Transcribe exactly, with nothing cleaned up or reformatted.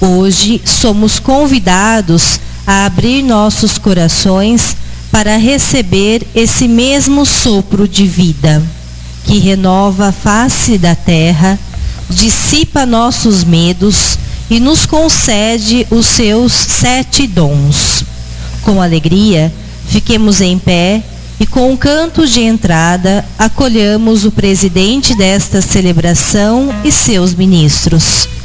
Hoje somos convidados a abrir nossos corações para receber esse mesmo sopro de vida, que renova a face da terra, dissipa nossos medos e nos concede os seus sete dons. Com alegria, fiquemos em pé e com um canto de entrada acolhamos o presidente desta celebração e seus ministros.